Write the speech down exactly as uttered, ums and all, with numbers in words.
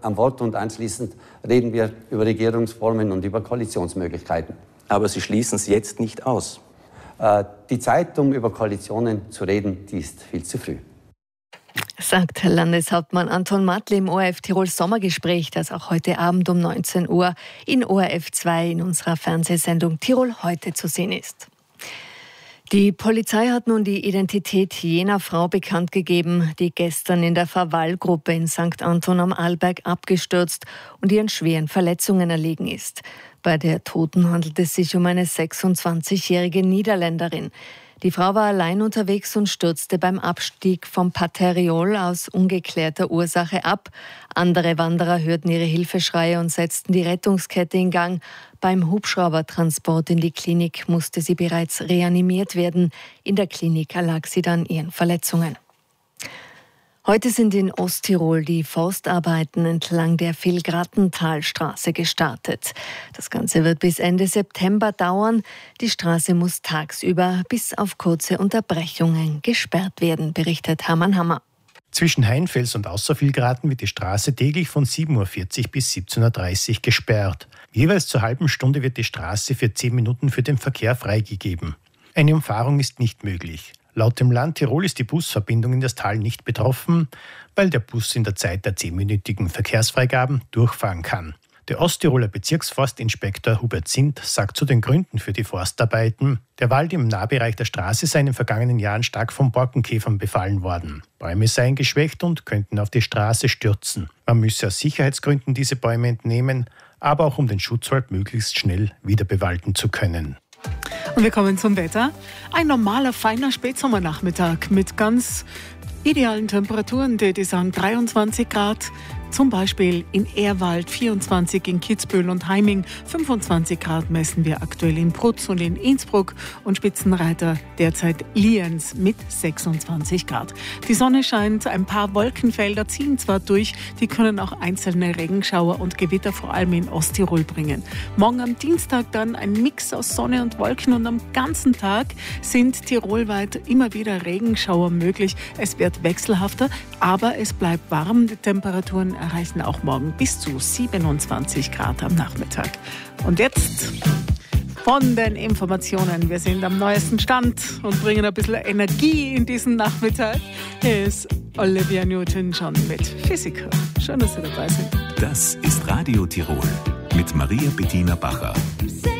am Wort und anschließend reden wir über Regierungsformen und über Koalitionsmöglichkeiten. Aber Sie schließen es jetzt nicht aus. Äh, die Zeit, um über Koalitionen zu reden, die ist viel zu früh. Sagt Landeshauptmann Anton Mattle im O R F Tirol Sommergespräch, das auch heute Abend um neunzehn Uhr in O R F zwei in unserer Fernsehsendung Tirol heute zu sehen ist. Die Polizei hat nun die Identität jener Frau bekannt gegeben, die gestern in der Verwall-Gruppe in Sankt Anton am Arlberg abgestürzt und ihren schweren Verletzungen erlegen ist. Bei der Toten handelt es sich um eine sechsundzwanzigjährige Niederländerin. Die Frau war allein unterwegs und stürzte beim Abstieg vom Pateriol aus ungeklärter Ursache ab. Andere Wanderer hörten ihre Hilfeschreie und setzten die Rettungskette in Gang. Beim Hubschraubertransport in die Klinik musste sie bereits reanimiert werden. In der Klinik erlag sie dann ihren Verletzungen. Heute sind in Osttirol die Forstarbeiten entlang der Vilgratentalstraße gestartet. Das Ganze wird bis Ende September dauern. Die Straße muss tagsüber bis auf kurze Unterbrechungen gesperrt werden, berichtet Hermann Hammer. Zwischen Heinfels und Außervilgraten wird die Straße täglich von sieben Uhr vierzig bis siebzehn Uhr dreißig gesperrt. Jeweils zur halben Stunde wird die Straße für zehn Minuten für den Verkehr freigegeben. Eine Umfahrung ist nicht möglich. Laut dem Land Tirol ist die Busverbindung in das Tal nicht betroffen, weil der Bus in der Zeit der zehnminütigen Verkehrsfreigaben durchfahren kann. Der Osttiroler Bezirksforstinspektor Hubert Sindt sagt zu den Gründen für die Forstarbeiten: Der Wald im Nahbereich der Straße sei in den vergangenen Jahren stark von Borkenkäfern befallen worden. Bäume seien geschwächt und könnten auf die Straße stürzen. Man müsse aus Sicherheitsgründen diese Bäume entnehmen, aber auch um den Schutzwald möglichst schnell wieder bewalden zu können. Und wir kommen zum Wetter. Ein normaler, feiner Spätsommernachmittag mit ganz idealen Temperaturen. Die sind dreiundzwanzig Grad, zum Beispiel in Ehrwald, vierundzwanzig in Kitzbühel und Heiming, fünfundzwanzig Grad messen wir aktuell in Prutz und in Innsbruck und Spitzenreiter derzeit Lienz mit sechsundzwanzig Grad. Die Sonne scheint, ein paar Wolkenfelder ziehen zwar durch, die können auch einzelne Regenschauer und Gewitter vor allem in Osttirol bringen. Morgen am Dienstag dann ein Mix aus Sonne und Wolken und am ganzen Tag sind tirolweit immer wieder Regenschauer möglich. Es wird wechselhafter, aber es bleibt warm. Die Temperaturen erreichen auch morgen bis zu siebenundzwanzig Grad am Nachmittag. Und jetzt von den Informationen. Wir sind am neuesten Stand und bringen ein bisschen Energie in diesen Nachmittag. Hier ist Olivia Newton-John mit Physiker. Schön, dass Sie dabei sind. Das ist Radio Tirol mit Maria Bettina Bacher.